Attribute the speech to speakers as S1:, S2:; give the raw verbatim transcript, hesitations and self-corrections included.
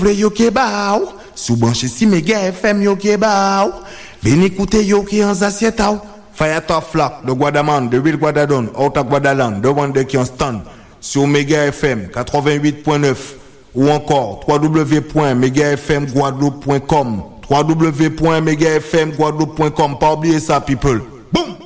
S1: Vle yo ke ba ou, sou branche si Mega F M yo ke ba ou. Veni écouter yo ki en zasieta ou. Fire top flak, de Guadaman, de Will Guadadon, out of Guadaland, de Wande qui en stand. Sur Mega F M quatre-vingt-huit point neuf ou encore w w w point mega f m guadeloupe point com w w w point mega f m guadeloupe point com. Pas oublier ça, people. Boom!